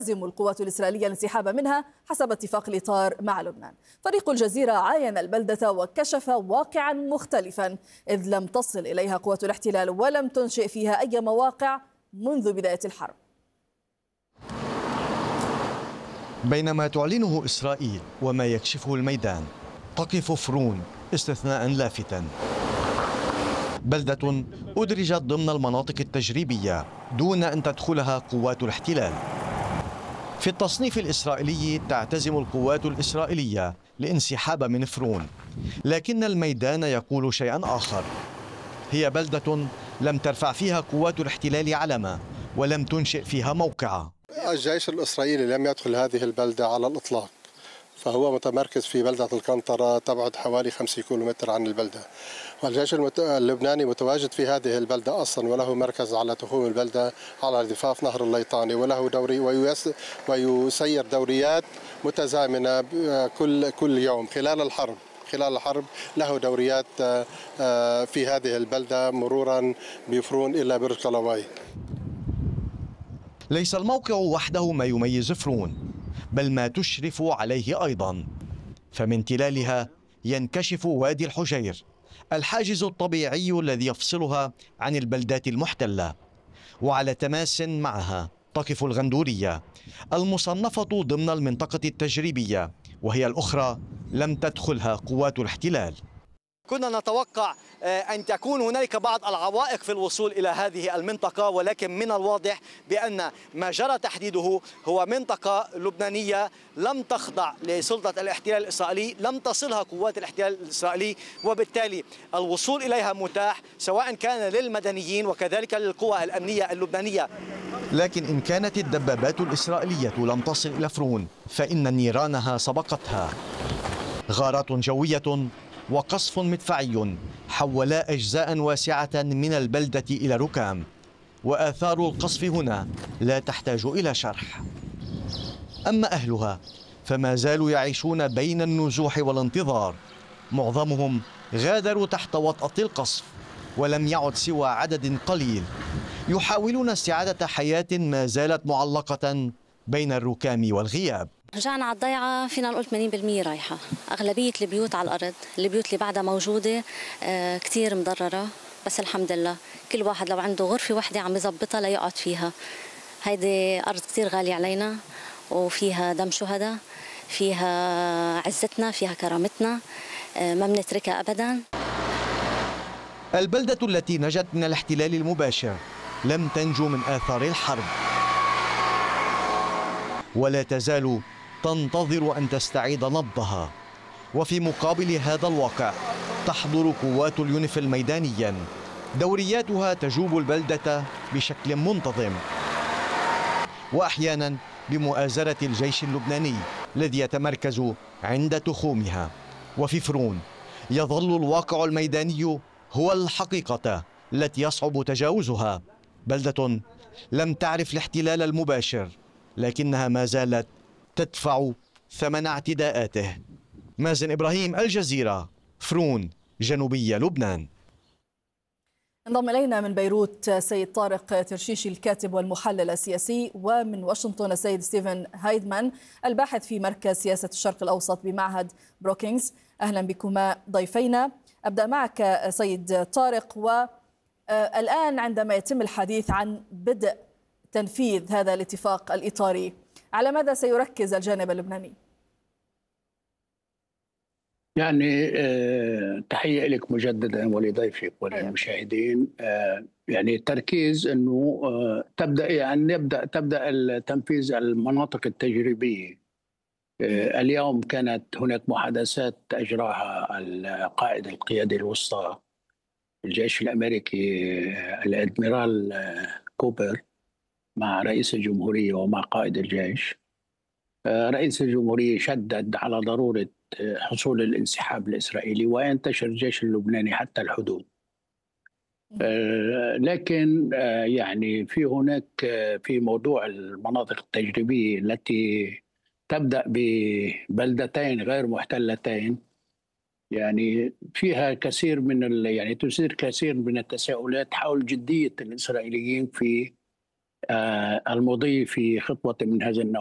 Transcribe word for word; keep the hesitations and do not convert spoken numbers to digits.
تلزم القوات الإسرائيلية الانسحاب منها حسب اتفاق الإطار مع لبنان. فريق الجزيرة عاين البلدة وكشف واقعا مختلفا، إذ لم تصل إليها قوات الاحتلال ولم تنشئ فيها أي مواقع منذ بداية الحرب. بينما تعلنه إسرائيل وما يكشفه الميدان، تقف فرون استثناء لافتا. بلدة أدرجت ضمن المناطق التجريبية دون أن تدخلها قوات الاحتلال. في التصنيف الإسرائيلي تعتزم القوات الإسرائيلية الانسحاب من فرون، لكن الميدان يقول شيئا آخر. هي بلدة لم ترفع فيها قوات الاحتلال علما ولم تنشئ فيها موقعا. الجيش الإسرائيلي لم يدخل هذه البلدة على الإطلاق، فهو متمركز في بلدة القنطرة تبعد حوالي خمسة كيلومتر عن البلدة، والجيش اللبناني متواجد في هذه البلدة أصلا، وله مركز على تخوم البلدة على ضفاف نهر الليطاني، وله دوري ويسير دوريات متزامنة كل كل يوم خلال الحرب. خلال الحرب له دوريات في هذه البلدة مرورا بفرون إلى برج قلواي. ليس الموقع وحده ما يميز فرون، بل ما تشرف عليه أيضا. فمن تلالها ينكشف وادي الحجير، الحاجز الطبيعي الذي يفصلها عن البلدات المحتلة. وعلى تماس معها تقف الغندورية المصنفة ضمن المنطقة التجريبية، وهي الأخرى لم تدخلها قوات الاحتلال. كنا نتوقع أن تكون هنالك بعض العوائق في الوصول إلى هذه المنطقة، ولكن من الواضح بأن ما جرى تحديده هو منطقة لبنانية لم تخضع لسلطة الاحتلال الإسرائيلي، لم تصلها قوات الاحتلال الإسرائيلي، وبالتالي الوصول إليها متاح سواء كان للمدنيين وكذلك للقوى الأمنية اللبنانية. لكن إن كانت الدبابات الإسرائيلية لم تصل إلى فرون فإن نيرانها سبقتها. غارات جوية وقصف مدفعي حولا أجزاء واسعة من البلدة إلى ركام، وآثار القصف هنا لا تحتاج إلى شرح. أما أهلها فما زالوا يعيشون بين النزوح والانتظار. معظمهم غادروا تحت وطأة القصف، ولم يعد سوى عدد قليل يحاولون استعادة حياة ما زالت معلقة بين الركام والغياب. رجعنا على الضيعة فينا نقول ثمانين بالمئة رايحة. أغلبية البيوت على الأرض، البيوت اللي بعدها موجودة آه كتير مضررة، بس الحمد لله كل واحد لو عنده غرفة واحدة عم يظبطها ليقعد فيها. هيدي أرض كتير غالية علينا، وفيها دم شهداء، فيها عزتنا، فيها كرامتنا، آه ما بنتركها أبدا. البلدة التي نجت من الاحتلال المباشر لم تنجو من آثار الحرب، ولا تزال تنتظر أن تستعيد نبضها. وفي مقابل هذا الواقع تحضر قوات اليونيفيل ميدانيا، دورياتها تجوب البلدة بشكل منتظم، وأحيانا بمؤازرة الجيش اللبناني الذي يتمركز عند تخومها. وفي فرون يظل الواقع الميداني هو الحقيقة التي يصعب تجاوزها. بلدة لم تعرف الاحتلال المباشر، لكنها ما زالت تدفع ثمن اعتداءاته. مازن إبراهيم، الجزيرة، فرون، جنوبية لبنان. انضم إلينا من بيروت سيد طارق ترشيشي الكاتب والمحلل السياسي، ومن واشنطن السيد ستيفن هايدمان الباحث في مركز سياسة الشرق الأوسط بمعهد بروكينغز. أهلا بكما ضيفينا. أبدأ معك سيد طارق، والآن عندما يتم الحديث عن بدء تنفيذ هذا الاتفاق الإطاري، على ماذا سيركز الجانب اللبناني؟ يعني آه، تحية لك مجددا ولضيفك وللمشاهدين. آه، يعني التركيز انه آه، تبدا يعني يبدا تبدا التنفيذ المناطق التجريبيه. آه، اليوم كانت هناك محادثات اجراها القائد القيادي الوسطى الجيش الامريكي آه، الادميرال آه، كوبر مع رئيس الجمهورية ومع قائد الجيش. رئيس الجمهورية شدد على ضرورة حصول الانسحاب الإسرائيلي وينتشر الجيش اللبناني حتى الحدود. لكن يعني في هناك في موضوع المناطق التجريبية التي تبدأ ببلدتين غير محتلتين، يعني فيها كثير من يعني تثير كثير من التساؤلات حول جدية الإسرائيليين في المضي في خطوة من هذا النوع.